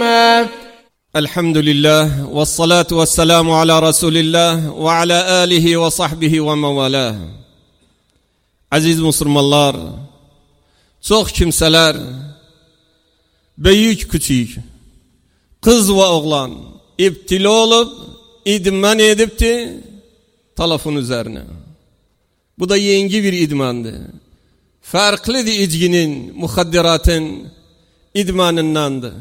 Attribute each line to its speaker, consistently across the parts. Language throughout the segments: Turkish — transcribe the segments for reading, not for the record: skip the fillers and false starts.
Speaker 1: الكلمات.
Speaker 2: الحمد لله والصلاة والسلام على رسول الله وعلى آله وصحبه وموالاه. Aziz Müslümanlar, çok kimseler, büyük küçük, kız ve oğlan iptila olup idman edipti telefon üzerine. Bu da yeni bir idmandı. Farklı içkinin, muhaddiratın idmanındandı.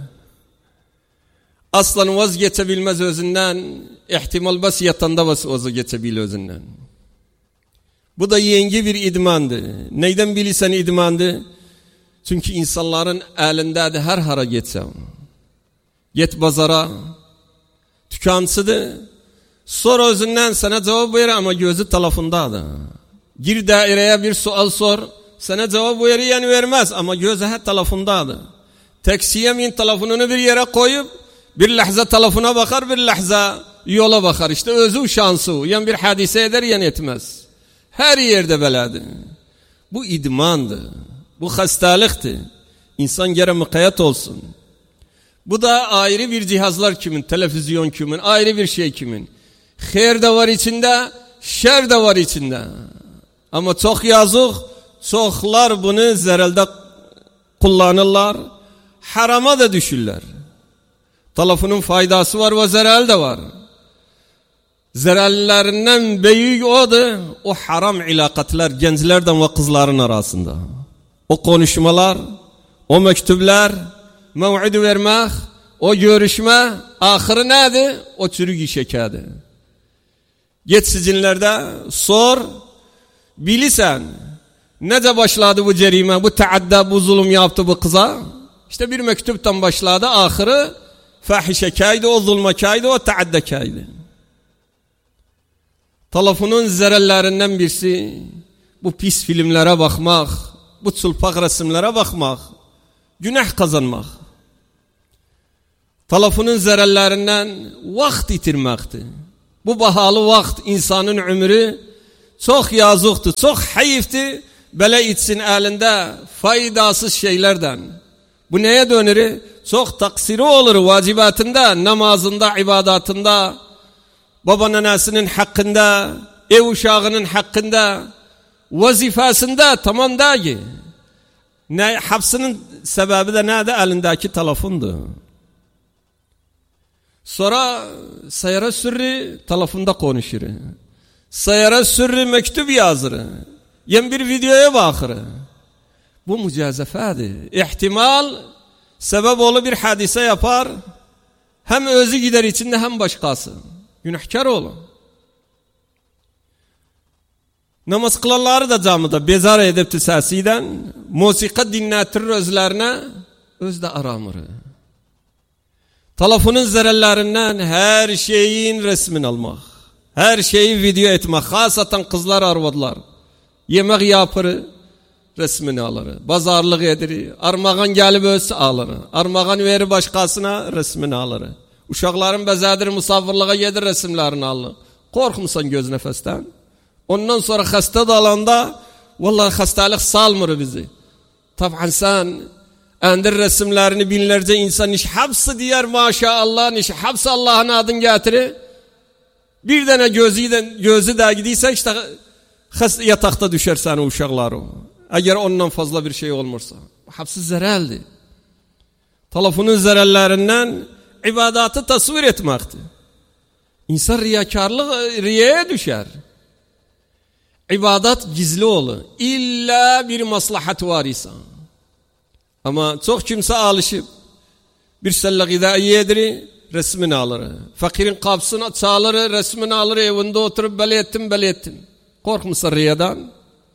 Speaker 2: Aslan vazgeçebilmez özünden, ihtimal bas yatanda bas vazgeçebil özünden. Bu da yeni bir idmandı. Neyden bilirsen idmandı? Çünkü insanların elindeydi her hara geçsem. Git bazara, tükansıdı. Sor özünden sana cevap verir ama gözü telefondadı. Gir daireye bir sual sor, sana cevap verir yani vermez ama gözü hep telefondadı. Taksiye min telefonunu bir yere koyup, bir lahza telefona bakar, bir lahza yola bakar. İşte özü şansı. Yani bir hadise eder yani etmez. Her yerde beladı. Bu idmandı. Bu hastalıktı. İnsan gene mukayyet olsun. Bu da ayrı bir cihazlar kimin, televizyon kimin, ayrı bir şey kimin. Hayır da var içinde, şer de var içinde. Ama çok yazık, çoklar bunu zerelde kullanırlar. Harama da düşürler. Telefonun faydası var ve zerel de var. Zerellerinden büyük odur. O haram ilakatlar gençlerden ve kızların arasında. O konuşmalar, o mektuplar, mev'id vermek, o görüşme, ahırı neydi? O çürük işekâdi. Git sizinlerde sor, bilirsen, nece başladı bu cerime, bu taadda, bu zulüm yaptı bu kıza? İşte bir mektuptan başladı, ahırı fahişekâydı, o zulmekâydı, o taaddekâydı. Telefonun zerellerinden birisi, bu pis filmlere bakmak, bu çılpak resimlere bakmak, günah kazanmak. Telefonun zerellerinden vakit itirmekti. Bu bahalı vakit insanın ömrü çok yazıktı, çok hayifti. Böyle içsin elinde faydasız şeylerden. Bu neye dönür? Çok taksiri olur vacibatında, namazında, ibadatında, baba nenesinin hakkında, ev uşağının hakkında, vazifasında tamam değil. Hapsinin sebebi de neydi? Elindeki telefondu. Sonra sayara sürri telefonda konuşur. Sayara sürri mektup yazır. Yem bir videoya bakır. Bu mücazefedir. İhtimal sebep olu bir hadise yapar. Hem özü gider içinde hem başkası. Günahkar olur. Namaz kılanları da camıda bezar edip sesiyle musika dinletir özlerine, öz de aramır. Telefonun zerellerinden her şeyin resmini almak, her şeyi video etmek, hasaten kızlar arvadlar, yemek yapır, resmini alır, bazarlık edir, armağan gelip öz alır, armağan verir başkasına resmini alır. Uşakların bezadır musafirliğe gelir resimlerini alır. Korkmusan göz nefesten. Ondan sonra hasta dalanda vallahi hastalık salmır bizi. Tabi sen endir resimlerini binlerce insan iş hapsı diyer maşallah, iş hapsı Allah'ın adını getirir. Bir tane gözü de gidiyse işte yatakta düşersen o uşaklar o. Eğer ondan fazla bir şey olmursa. Hapsı zereldi. Telefonun zerellerinden ibadatı tasvir etmekti. İnsan riyaya düşer. İbadat gizli olur. İlla bir maslahat var ise. Ama çok kimse alışıp bir selle gıdayı yedirir, resmini alır. Fakirin kapısını çalır, resmini alır, evinde oturup beli ettim. Korkmuşsa riyadan.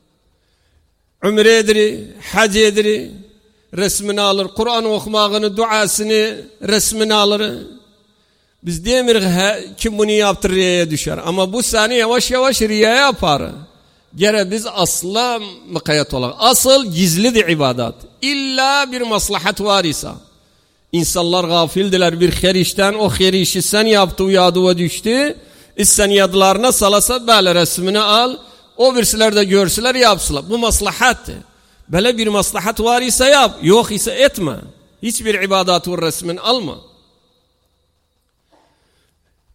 Speaker 2: Ümre edir, hac edir, resmini alır. Kur'an okumağını, duasını, resmini alır. Biz demirik kim bunu yaptı riyaya düşer. Ama bu sani yavaş yavaş riyaya yapar. Gere biz asla mukayyet olarak. Asıl gizlidir ibadat. İlla bir maslahat var ise. İnsanlar gafildiler bir hayır işten. O hayır işi sen yaptı, uyadı ve düştü. Sen yadılarına salasa böyle resmini al. O birisiler de görsüler yapsılar. Bu maslahattır. Böyle bir maslahat var ise yap. Yok ise etme. Hiçbir ibadatı resmini alma.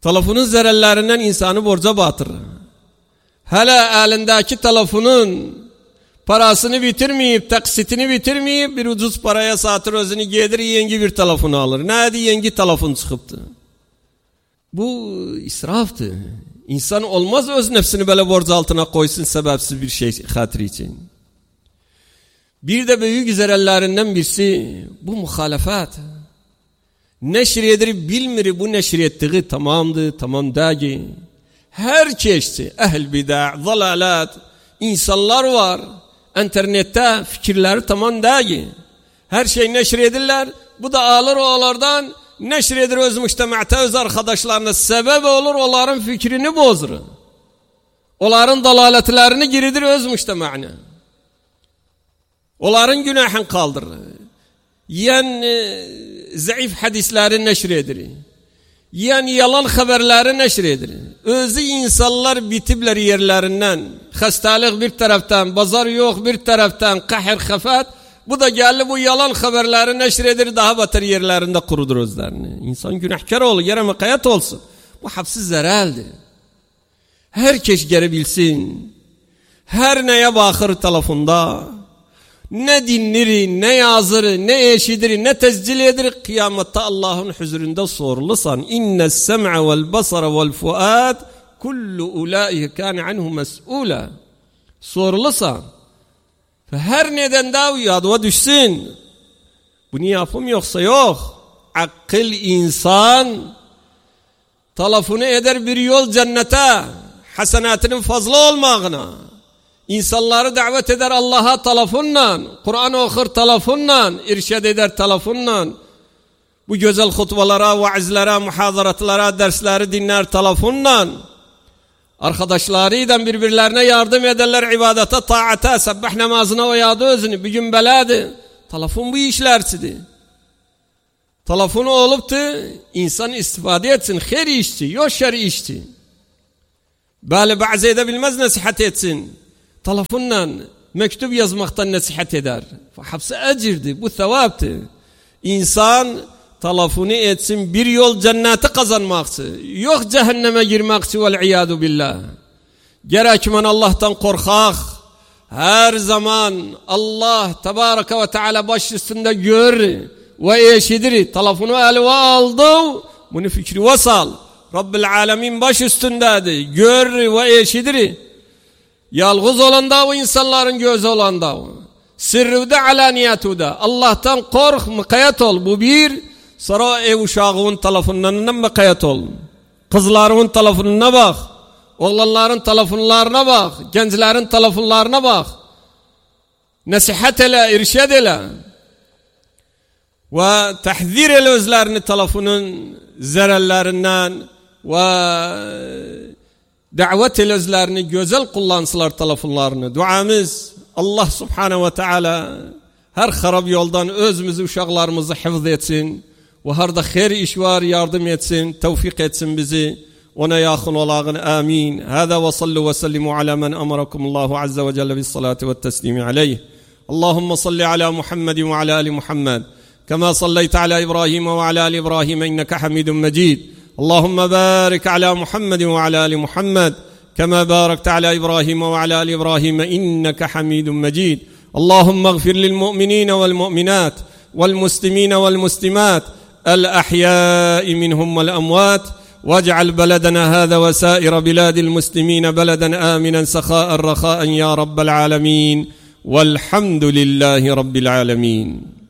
Speaker 2: Telefonun zərərlərindən insanı borca batırır. Hala elindeki telefonun parasını bitirmeyip, taksitini bitirmeyip bir ucuz paraya satır özünü gelir yeni bir telefonu alır. Neydi yeni telefon çıkıptı. Bu israftı. İnsan olmaz öz nefsini böyle borç altına koysun sebepsiz bir şey hatırı için. Bir de büyük zərərlərindən birisi bu muhalefet. Neşriyedir bilmiri bu neşriyettiği tamamdı, tamam değil. Herkesi ehl bid'a, zalalat, insanlar var. İnternette fikirleri tamam değil. Her şey neşredirler. Bu da alır olardan neşredir öz müştemaata, öz arkadaşlarına sebep olur, onların fikrini bozur. Onların dalaletlerini giridir öz müştemaana. Onların günahını kaldırır. Yani zayıf hadisleri neşredir. Yani yalan haberleri neşredir. Özü insanlar bitibler yerlerinden. Hastalık bir taraftan, bazar yok bir taraftan, kahir khafat. Bu da geldi bu yalan haberleri neşredir, daha beter yerlerinde kurudur özlerini. İnsan günahkar olur, yere mekayet olsun. Bu hapsiz zereldir. Herkes geri bilsin. Her neye bakır telefonda. Ne dinleri, ne yazırı, ne eşidir, ne tezcil edir. Kıyamette Allah'ın huzurunda sorulusan. İnne sem'a vel basara vel fuad kullu ulaike kâne anhu mes'ûlâ. Sorulusan. Her neden daha yadıma düşsün. Bunu yapım yoksa yok. Akıl insan telefonu eder bir yol cennete. Hasenatının fazla olmağına. İnsanları davet eder Allah'a telefonla. Kur'an okur telefonla. İrşad eder telefonla. Bu güzel hutbalara, vaazlara, muhazaratlara, dersleri dinler telefonla. Arkadaşlarıyla birbirlerine yardım ederler ibadete, taata, sebbah namazına uyadı özünü. Bir gün beledi. Telefon bu işlersidir. Telefonu oluptu, insan istifade etsin. Hayır işçi, yok şer işçi. Böyle bazı edebilmez nasihat etsin. Telefonla mektup yazmaktan nasihat eder. Hapsi ecirdi, bu sevaptı. İnsan telefonu etsin bir yol cennete kazanmakçı. Yok cehenneme girmekçi vel-iyadu billah. Gerekmen Allah'tan korkak. Her zaman Allah tebareke ve teala baş üstünde gör ve eşidir. Telefonu eline aldı. Bunu fikri vasal. Rabbil alemin baş üstündedir. Gör ve eşidir. Yalğız olan da o insanların gözü olan da o. Sırrı da alaniyatı da. Allah'tan kork, mukayet ol. Bu bir. Sonra ev uşağının telefonlarından mukayet ol. Kızlarının telefonuna bak. Oğlanların telefonlarına bak. Gençlerin telefonlarına bak. Nasihat ele, irşad ele. Ve tahzir ele özlerini telefonun zərərlərindən ve davet ele özlerini güzel kullansılar telefonlarını. Duamız Allah subhanahu ve teala her harap yoldan özümüzü, uşaqlarımızı hifz etsin. Ve harda hayır iş var yardım etsin, tevfik etsin bizi. Ona yakın olağın amin. Hâzâ ve sallu ve sellimu ala men emarakumullahu azze ve celle bis salati ve teslimi aleyh. Allahümme salli ala Muhammedin ve ala ali Muhammed. Kama sallayta ala İbrahim ve ala ali İbrahim inneke hamidun mecid. Allahümme barik ala Muhammedin ve ala ali Muhammed. Kama barakta ala İbrahim ve ala ali İbrahim inneke hamidun mecid. Allahümme gfir lil mu'minine vel mu'minat vel muslimine vel muslimat الأحياء منهم والأموات واجعل بلدنا هذا وسائر بلاد المسلمين بلدا آمنا سخاء رخاء يا رب العالمين والحمد لله رب العالمين.